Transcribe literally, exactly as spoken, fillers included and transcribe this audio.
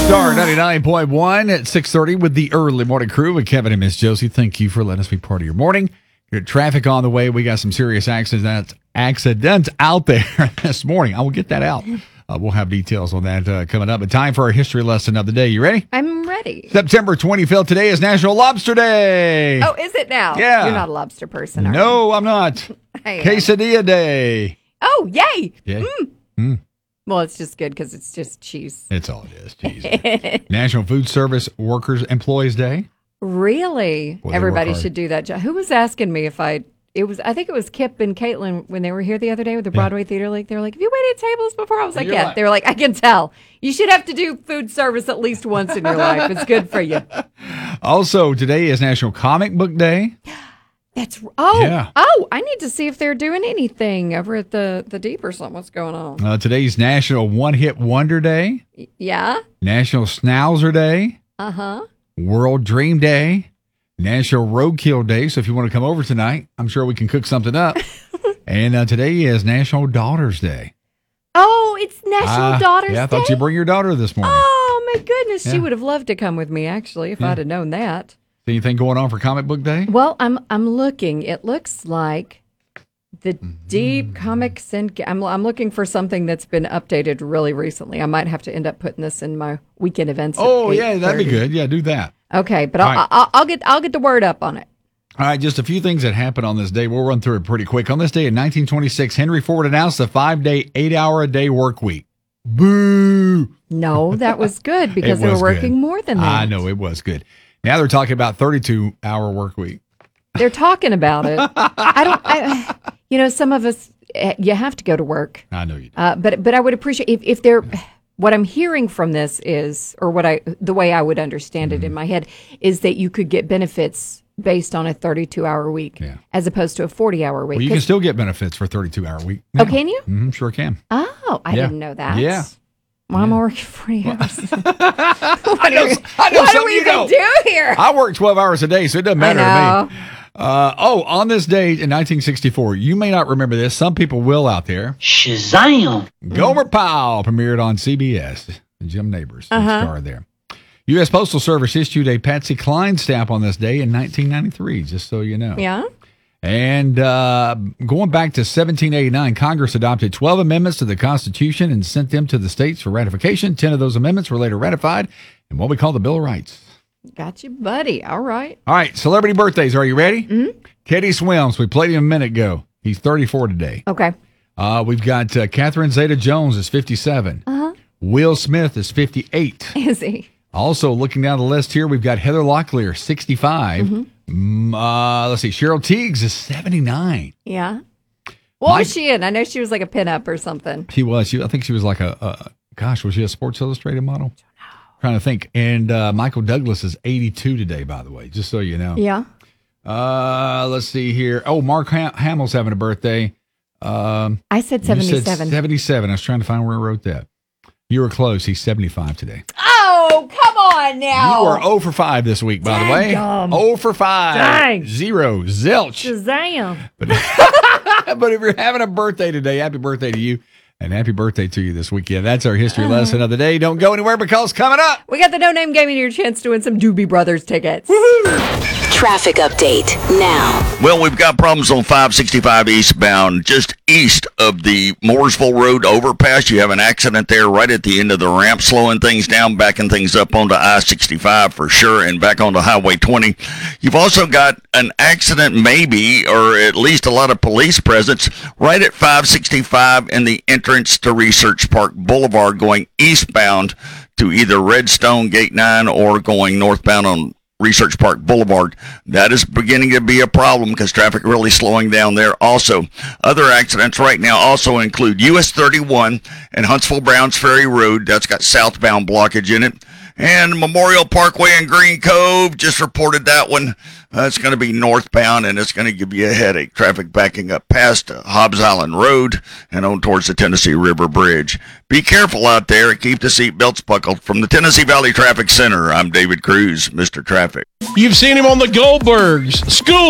Star ninety-nine point one at six thirty with the early morning crew with Kevin and Miss Josie. Thank you for letting us be part of your morning. Good traffic on the way. We got some serious accidents accidents out there this morning. I will get that out. Uh, we'll have details on that uh, coming up. But time for our history lesson of the day. You ready? I'm ready. September twenty-fifth. Today is National Lobster Day. Oh, is it now? Yeah. You're not a lobster person, are No, I'm not. I am. Quesadilla Day. Oh, yay. Yay. Mm. Mm. Well, it's just good because it's just cheese. It's all it is. Cheese. National Food Service Workers Employees Day. Really? Well, they Everybody work hard. should do that job. Who was asking me if I... It was. I think it was Kip and Caitlin when they were here the other day with the Broadway Theater League. They were like, "Have you waited tables before?" I was like, you're "Yeah." like- They were like, "I can tell. You should have to do food service at least once in your life. It's good for you." Also, today is National Comic Book Day. That's oh Yeah. oh. I need to see if they're doing anything over at the the Deep or something. What's going on? Uh, today's National One Hit Wonder Day. Y- Yeah. National Schnauzer Day. Uh huh. World Dream Day. National Roadkill Day. So if you want to come over tonight, I'm sure we can cook something up. And uh, today is National Daughters Day. Oh, it's National Ah, Daughters Yeah, I Day. thought you'd bring your daughter this morning. Oh my goodness, Yeah. she would have loved to come with me actually if Yeah. I'd have known that. Anything going on for Comic Book Day? Well, I'm I'm looking. It looks like the Deep Comics and I'm I'm looking for something that's been updated really recently. I might have to end up putting this in my weekend events. at Oh, yeah, that'd be eight thirty. good. Yeah, do that. Okay, but I'll, All right. I'll I'll get I'll get the word up on it. All right, just a few things that happened on this day. We'll run through it pretty quick. On this day in nineteen twenty-six, Henry Ford announced a five-day, eight-hour-a-day work week. Boo! No, that was good because It they were was working good. more than that. I know, it was good. Now they're talking about thirty-two hour work week. They're talking about it. I don't. I, you know, some of us eh, you have to go to work. I know you do. Uh, but but I would appreciate if, if they're what I'm hearing from this is, or what I the way I would understand it in my head is that you could get benefits based on a thirty-two hour week Yeah. as opposed to a forty hour week. Well, you can 'Cause- still get benefits for thirty-two hour week. oh, can you? Mm-hmm, sure can. Oh, I Yeah. didn't know that. Yeah. Well, I'm Yeah. working forty hours. what I know, are, I know what do something we you even don't. do here? I work twelve hours a day, so it doesn't I matter know. to me. Uh, oh, on this date in nineteen sixty-four, you may not remember this. Some people will out there. Shazam! Gomer Pyle premiered on C B S. Jim Neighbors Uh-huh. starred there. U S. Postal Service issued a Patsy Cline stamp on this day in nineteen ninety-three, just so you know. Yeah. And uh, going back to seventeen eighty-nine, Congress adopted twelve amendments to the Constitution and sent them to the states for ratification. ten of those amendments were later ratified in what we call the Bill of Rights. Got you, buddy. All right. All right, celebrity birthdays. Are you ready? Mm-hmm. Teddy Swims. We played him a minute ago. He's thirty-four today. Okay. Uh, we've got uh, Catherine Zeta-Jones is fifty-seven. Uh-huh. Will Smith is fifty-eight. Is he? Also, looking down the list here, we've got Heather Locklear, sixty-five. Mm-hmm. Uh, let's see, Cheryl Teagues is seventy-nine. Yeah. What Mike- was she in? I know she was like a pinup or something. She was. She, I think she was like a, a, gosh, was she a Sports Illustrated model? Trying to think. And uh, Michael Douglas is eighty-two today, by the way, just so you know. Yeah. Uh, let's see here. Oh, Mark Ham- Hamill's having a birthday. Um, I said you said seventy-seven. seventy-seven. I was trying to find where I wrote that. You were close. He's seventy-five today. Oh, come on now. You are zero for five this week, by the way. Dang-gum. zero for five. Dang. Zero. Zilch. Shazam. But, but if you're having a birthday today, happy birthday to you. And happy birthday to you this weekend. That's our history lesson of the day. Don't go anywhere because coming up. We got the No Name Game and your chance to win some Doobie Brothers tickets. Traffic update now. Well, we've got problems on five sixty-five eastbound, just east of the Mooresville Road overpass. You have an accident there right at the end of the ramp, slowing things down, backing things up onto I sixty-five for sure, and back onto Highway twenty. You've also got an accident maybe, or at least a lot of police presence, right at five sixty-five in the entrance to Research Park Boulevard going eastbound to either Redstone Gate nine or going northbound on Research Park Boulevard. That is beginning to be a problem because traffic really slowing down there also. Other accidents right now also include U S thirty-one and Huntsville Browns Ferry Road. That's got southbound blockage in it. And Memorial Parkway in Green Cove, just reported that one. Uh, it's going to be northbound, and it's going to give you a headache. Traffic backing up past uh, Hobbs Island Road and on towards the Tennessee River Bridge. Be careful out there and keep the seatbelts buckled. From the Tennessee Valley Traffic Center, I'm David Cruz, Mister Traffic. You've seen him on the Goldbergs. School